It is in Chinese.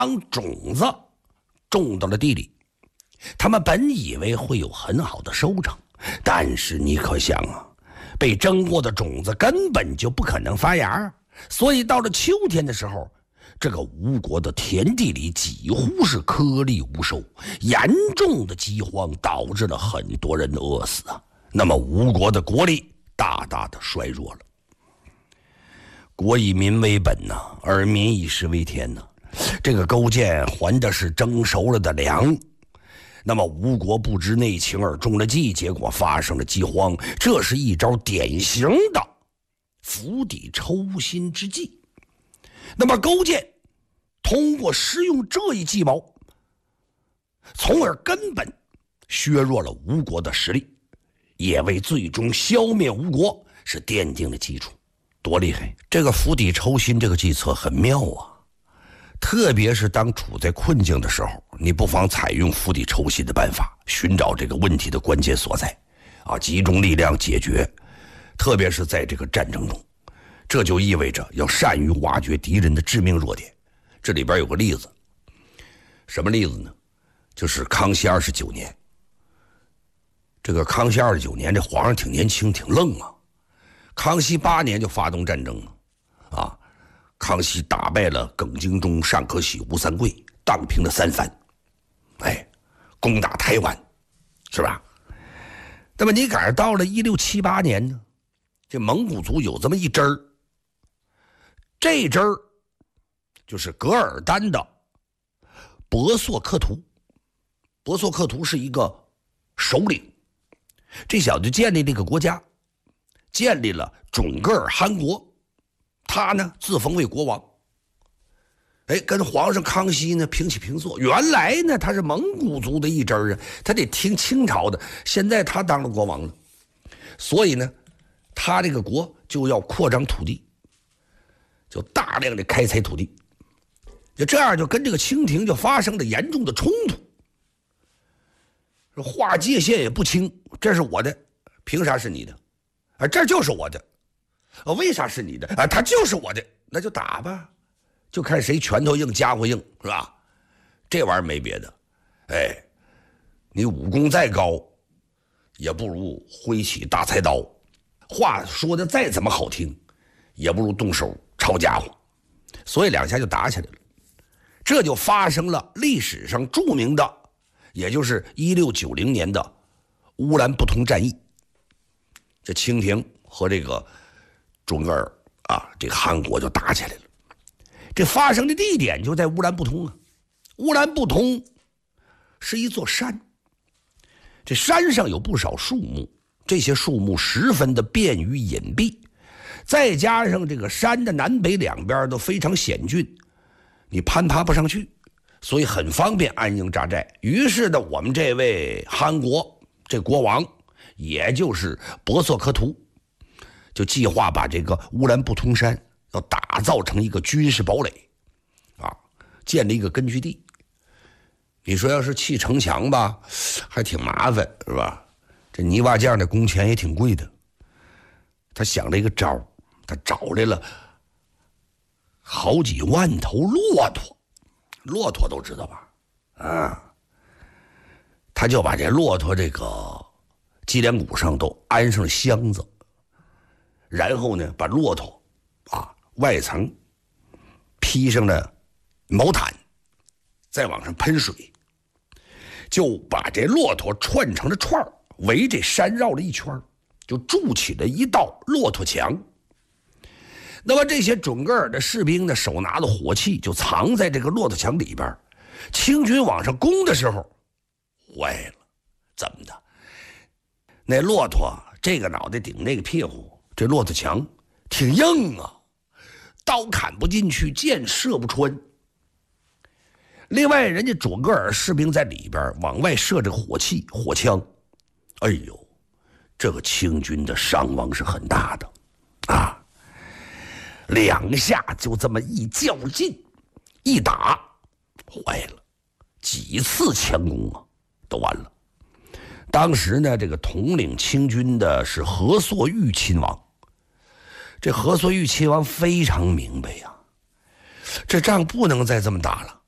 种子种到了地里，他们本以为会有很好的收成，但是你可想啊，被蒸过的种子根本就不可能发芽，所以到了秋天的时候，这个吴国的田地里几乎是颗粒无收，严重的饥荒导致了很多人饿死啊。那么吴国的国力大大的衰弱了。国以民为本呐，而民以食为天呐。这个勾践还的是蒸熟了的粮，那么吴国不知内情而中了计，结果发生了饥荒，这是一招典型的釜底抽薪之计。那么勾践通过施用这一计谋，从而根本削弱了吴国的实力，也为最终消灭吴国是奠定了基础。多厉害！这个釜底抽薪这个计策很妙啊，特别是当处在困境的时候，你不妨采用釜底抽薪的办法，寻找这个问题的关键所在啊，集中力量解决。特别是在这个战争中，这就意味着要善于挖掘敌人的致命弱点。这里边有个例子，什么例子呢？就是康熙29年。这个康熙29年，这皇上挺年轻，挺愣啊。康熙8年就发动战争了，啊，康熙打败了耿精忠、尚可喜、吴三桂，荡平了三藩，哎，攻打台湾，是吧？那么你赶上到了1678年呢，这蒙古族有这么一支儿，这支儿就是噶尔丹的博索克图。博索克图是一个首领，这小子建立这个国家，建立了准噶尔汗国，他呢自封为国王，哎，跟皇上康熙呢平起平坐。原来呢他是蒙古族的一支啊，他得听清朝的，现在他当了国王了，所以呢他这个国就要扩张土地，就大量的开采土地，就这样就跟这个清廷就发生了严重的冲突，划界限也不清，这是我的，凭啥是你的？啊，这就是我的，为啥是你的？啊，他就是我的，那就打吧，就看谁拳头硬家伙硬，是吧？这玩意儿没别的，哎，你武功再高，也不如挥起大菜刀，话说的再怎么好听，也不如动手抄家伙，所以两下就打起来了，这就发生了历史上著名的，也就是1690年的乌兰布通战役。这清廷和这个准噶尔啊，这个汗国就打起来了。这发生的地点就在乌兰布通啊。乌兰布通是一座山，这山上有不少树木，这些树木十分的便于隐蔽，再加上这个山的南北两边都非常险峻，你攀爬不上去，所以很方便安营扎寨。于是呢，我们这位汗国这国王，也就是博索克图，就计划把这个乌兰布通山要打造成一个军事堡垒啊，建立一个根据地。你说要是砌城墙吧，还挺麻烦，是吧？这泥瓦匠的工钱也挺贵的。他想了一个招，他找来了好几万头骆驼，骆驼都知道吧？啊，他就把这骆驼这个脊梁骨上都安上了箱子，然后呢，把骆驼啊外层披上了毛毯，再往上喷水，就把这骆驼串成了串，围这山绕了一圈，就筑起了一道骆驼墙。那么这些准噶尔的士兵呢，手拿的火器就藏在这个骆驼墙里边。清军往上攻的时候，坏了，怎么的？那骆驼这个脑袋顶那个屁股，这骆驼墙挺硬啊，刀砍不进去，箭射不穿。另外，人家准噶尔士兵在里边往外射这火器、火枪，哎呦，这个清军的伤亡是很大的啊！两下就这么一较劲，一打，坏了，几次强攻啊，都完了。当时呢，这个统领清军的是何所欲亲王。这何所欲亲王非常明白呀，这仗不能再这么打了。